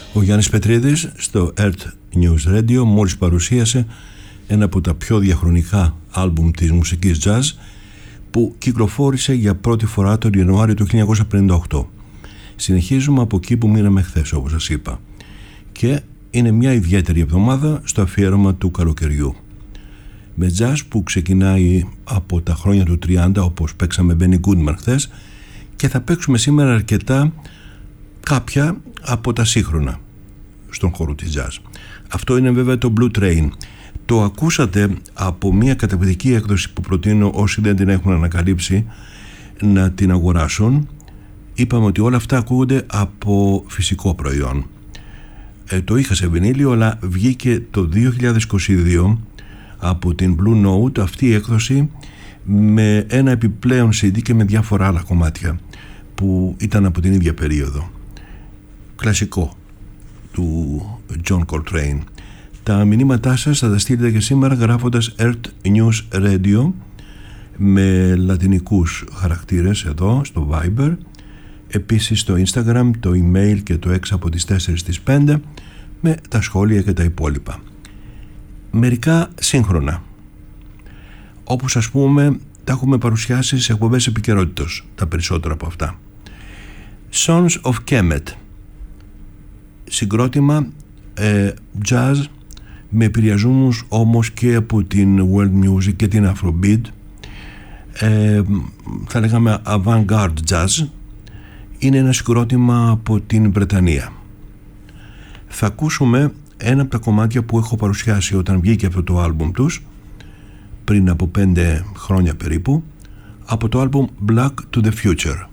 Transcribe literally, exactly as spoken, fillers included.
Ο Γιάννης Πετρίδης στο Earth News Radio μόλις παρουσίασε ένα από τα πιο διαχρονικά άλμπουμ της μουσικής jazz που κυκλοφόρησε για πρώτη φορά τον Ιανουάριο του χίλια εννιακόσια πενήντα οκτώ. Συνεχίζουμε από εκεί που μείναμε χθες, όπως σας είπα, και είναι μια ιδιαίτερη εβδομάδα στο αφιέρωμα του καλοκαιριού, με jazz που ξεκινάει από τα χρόνια του τριάντα, όπως παίξαμε Benny Goodman χθες, και θα παίξουμε σήμερα αρκετά κάποια από τα σύγχρονα στον χώρο της jazz. Αυτό είναι βέβαια το Blue Train. Το ακούσατε από μια καταπληκτική έκδοση που προτείνω όσοι δεν την έχουν ανακαλύψει να την αγοράσουν. Είπαμε ότι όλα αυτά ακούγονται από φυσικό προϊόν. Ε, το είχα σε βινίλιο, αλλά βγήκε το δύο χιλιάδες είκοσι δύο από την Blue Note αυτή η έκδοση με ένα επιπλέον σι ντι και με διάφορα άλλα κομμάτια που ήταν από την ίδια περίοδο. Κλασικό του John Coltrane. Τα μηνύματά σας θα τα στείλετε και σήμερα γράφοντας Earth News Radio με λατινικούς χαρακτήρες εδώ στο Viber, επίσης στο Instagram, το email και το έξι από τις τέσσερις στις πέντε με τα σχόλια και τα υπόλοιπα. Μερικά σύγχρονα, όπως ας πούμε τα έχουμε παρουσιάσει σε εκπομπές επικαιρότητος, τα περισσότερα από αυτά. Sons of Kemet, συγκρότημα ε, jazz με επηρεαζομούς όμως και από την world music και την afrobeat, ε, θα λέγαμε avant-garde jazz. Είναι ένα συγκρότημα από την Βρετανία. Θα ακούσουμε ένα από τα κομμάτια που έχω παρουσιάσει όταν βγήκε αυτό το άλμπουμ τους πριν από πέντε χρόνια περίπου, από το άλμπουμ Black to the Future.